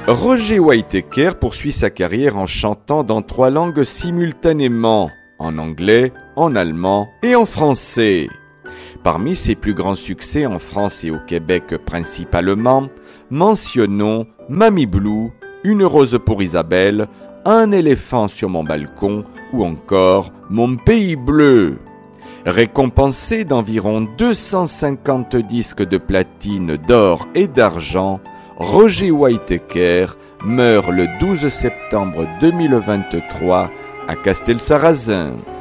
Roger Whittaker poursuit sa carrière en chantant dans 3 langues simultanément, en anglais, en allemand et en français. Parmi ses plus grands succès en France et au Québec principalement, mentionnons Mamie Blue, Une rose pour Isabelle, Un éléphant sur mon balcon ou encore Mon pays bleu. Récompensé d'environ 250 disques de platine, d'or et d'argent, Roger Whittaker meurt le 12 septembre 2023 à Castelsarrasin.